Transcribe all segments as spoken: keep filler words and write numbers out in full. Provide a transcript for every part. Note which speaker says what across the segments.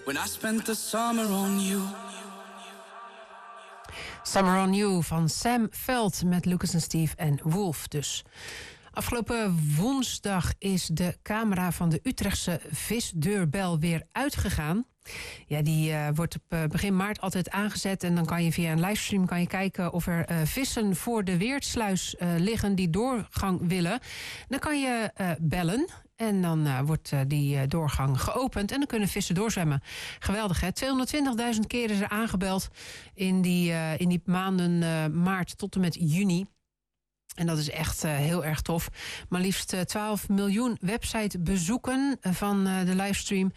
Speaker 1: when I spent the summer on you.
Speaker 2: Summer on You van Sam Veld met Lucas en Steve en Wolf dus. Afgelopen woensdag is de camera van de Utrechtse visdeurbel weer uitgegaan. Ja, die uh, wordt op uh, begin maart altijd aangezet. En dan kan je via een livestream kan je kijken of er uh, vissen voor de Weertsluis uh, liggen die doorgang willen. Dan kan je uh, bellen. En dan uh, wordt uh, die uh, doorgang geopend en dan kunnen vissen doorzwemmen. Geweldig, hè? tweehonderdtwintigduizend keer is er aangebeld in die, uh, in die maanden uh, maart tot en met juni. En dat is echt uh, heel erg tof. Maar liefst uh, twaalf miljoen websitebezoeken van uh, de livestream.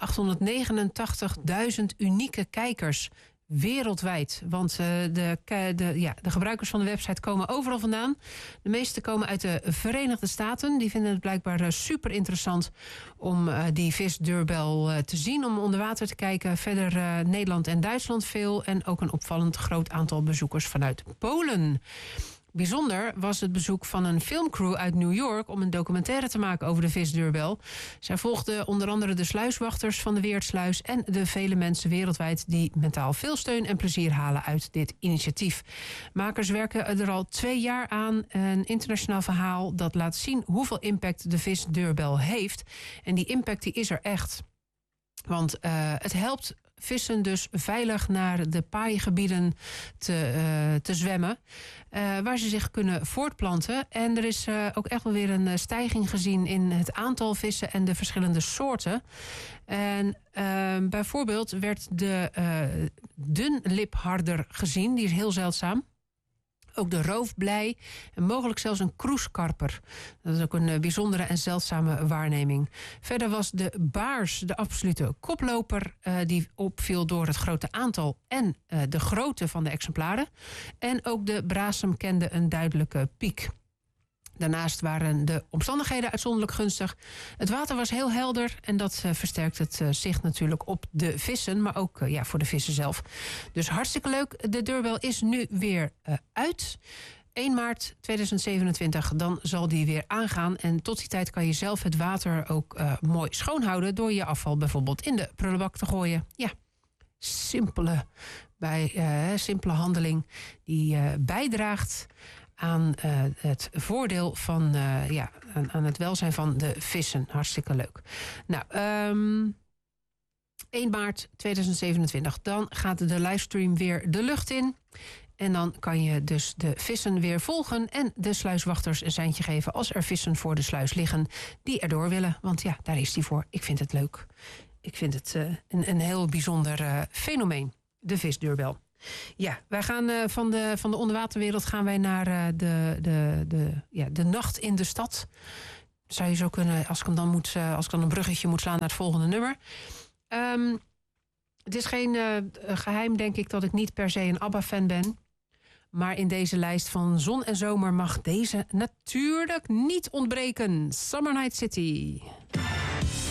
Speaker 2: achthonderdnegenentachtigduizend unieke kijkers wereldwijd. Want uh, de, de, ja, de gebruikers van de website komen overal vandaan. De meeste komen uit de Verenigde Staten. Die vinden het blijkbaar uh, super interessant om uh, die visdeurbel uh, te zien. Om onder water te kijken. Verder uh, Nederland en Duitsland veel. En ook een opvallend groot aantal bezoekers vanuit Polen. Bijzonder was het bezoek van een filmcrew uit New York om een documentaire te maken over de visdeurbel. Zij volgden onder andere de sluiswachters van de Weertsluis en de vele mensen wereldwijd die mentaal veel steun en plezier halen uit dit initiatief. Makers werken er al twee jaar aan, een internationaal verhaal dat laat zien hoeveel impact de visdeurbel heeft. En die impact die is er echt. Want uh, het helpt vissen dus veilig naar de paaigebieden te, uh, te zwemmen. Uh, waar ze zich kunnen voortplanten. En er is uh, ook echt wel weer een stijging gezien in het aantal vissen en de verschillende soorten. En uh, bijvoorbeeld werd de uh, dunlipharder gezien. Die is heel zeldzaam. Ook de roofblij en mogelijk zelfs een kroeskarper. Dat is ook een bijzondere en zeldzame waarneming. Verder was de baars de absolute koploper. Uh, die opviel door het grote aantal en uh, de grootte van de exemplaren. En ook de brasem kende een duidelijke piek. Daarnaast waren de omstandigheden uitzonderlijk gunstig. Het water was heel helder en dat uh, versterkt het uh, zicht natuurlijk op de vissen, maar ook uh, ja, voor de vissen zelf. Dus hartstikke leuk. De deurbel is nu weer uh, uit. één maart tweeduizend zevenentwintig, dan zal die weer aangaan. En tot die tijd kan je zelf het water ook uh, mooi schoonhouden door je afval bijvoorbeeld in de prullenbak te gooien. Ja, simpele, bij, uh, simpele handeling die uh, bijdraagt aan uh, het voordeel van, uh, ja, aan, aan het welzijn van de vissen. Hartstikke leuk. Nou, um, één maart tweeduizend zevenentwintig, dan gaat de livestream weer de lucht in. En dan kan je dus de vissen weer volgen en de sluiswachters een seintje geven als er vissen voor de sluis liggen die erdoor willen. Want ja, daar is die voor. Ik vind het leuk. Ik vind het uh, een, een heel bijzonder uh, fenomeen, de visdeurbel. Ja, wij gaan uh, van, de, van de onderwaterwereld gaan wij naar uh, de, de, de, ja, de nacht in de stad. Zou je zo kunnen, als ik, hem dan moet, uh, als ik dan een bruggetje moet slaan naar het volgende nummer. Um, het is geen uh, geheim, denk ik, dat ik niet per se een ABBA-fan ben. Maar in deze lijst van zon en zomer mag deze natuurlijk niet ontbreken. Summer Night City.